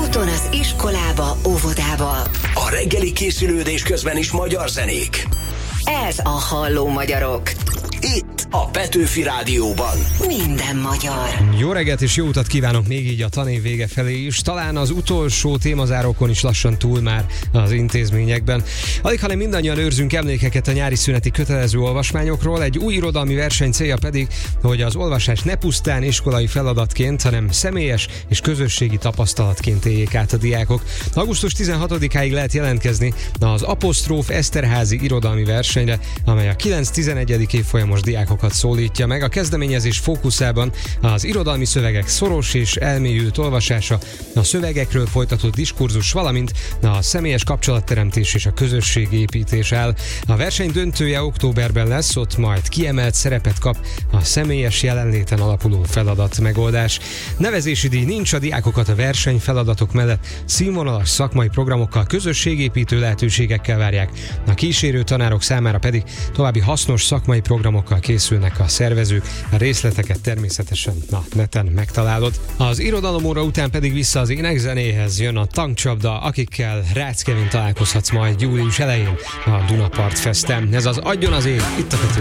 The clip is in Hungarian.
Úton az iskolába, óvodába. A reggeli készülődés közben is magyar zenék. Ez a Halló Magyarok. Itt a Petőfi Rádióban. Minden magyar. Jó reggelt és jó utat kívánok még így a tanév vége felé is. Talán az utolsó témazárókon is lassan túl már az intézményekben. Alig, hanem mindannyian őrzünk emlékeket a nyári szüneti kötelező olvasmányokról. Egy új irodalmi verseny célja pedig, hogy az olvasás ne pusztán iskolai feladatként, hanem személyes és közösségi tapasztalatként éljék át a diákok. Augusztus 16-áig lehet jelentkezni az Apostróf Eszterházy irodalmi versenyre, amely a 9-11. évfolyamos diákokat szólítja meg. A kezdeményezés fókuszában az irodalmi szövegek szoros és elmélyült olvasása, a szövegekről folytatott diskurzus, valamint a személyes kapcsolatteremtés és a közösségépítés áll. A verseny döntője októberben lesz, ott majd kiemelt szerepet kap a személyes jelenléten alapuló feladat megoldás. Nevezési díj nincs, a diákokat a verseny feladatok mellett színvonalas szakmai programokkal, közösségépítő lehetőségekkel várják. A kísérő tanárok számára pedig további hasznos szakmai programokkal készülnek a szervezők. A részleteket természetesen a neten megtalálod. Az irodalomóra után pedig vissza az énekzenéhez jön a Tankcsapda, akikkel Rácz Kevin találkozhatsz majd július elején a Dunapart Festen. Ez az Adjon az ég, itt a Pető.